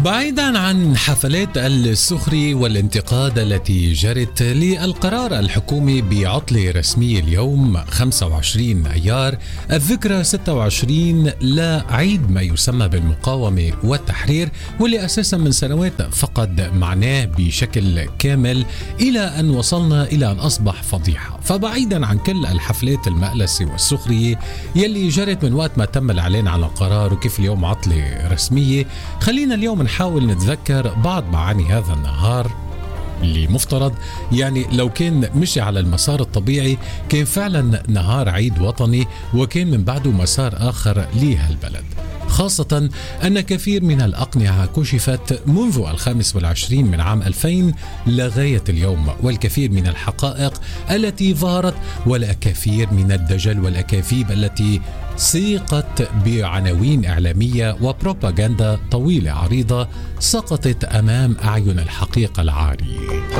بعيدا عن حفلات السخري والانتقاد التي جرت للقرار الحكومي بعطلة رسمية اليوم 25 أيار الذكرى 26 لعيد ما يسمى بالمقاومة والتحرير، واللي أساسا من سنوات فقد معناه بشكل كامل إلى أن وصلنا إلى أن أصبح فضيحة. فبعيدا عن كل الحفلات المألسة والسخرية يلي جرت من وقت ما تم الإعلان عن القرار وكيف اليوم عطلة رسمية، خلينا اليوم نحاول نتذكر بعض معاني هذا النهار اللي مفترض يعني لو كان مشي على المسار الطبيعي كان فعلا نهار عيد وطني، وكان من بعده مسار آخر لهالبلد، خاصة أن كثير من الأقنعة كشفت منذ 25 من عام 2000 لغاية اليوم، والكثير من الحقائق التي ظهرت والكثير من الدجل والأكاذيب التي سيقت بعناوين إعلامية وبروباغندا طويلة عريضة سقطت أمام أعين الحقيقة العارية.